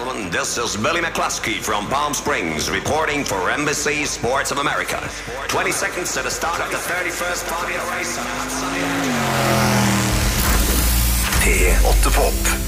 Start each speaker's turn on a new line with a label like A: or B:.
A: gentlemen, this is Billy McCluskey from Palm Springs reporting for NBC Sports of America. 20 seconds to the start of the 31st Formula race on a hot sunny day.
B: P8 Pop.